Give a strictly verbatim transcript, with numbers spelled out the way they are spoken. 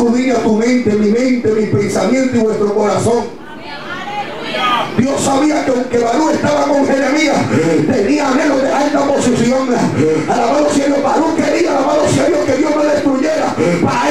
escudriña tu mente, mi mente, mi pensamiento y vuestro corazón. Dios sabía que aunque Barú estaba con Jeremías, tenía anhelos de alta posición. Alabado sea Dios. Barú quería, alabado sea Dios, que Dios no destruyera.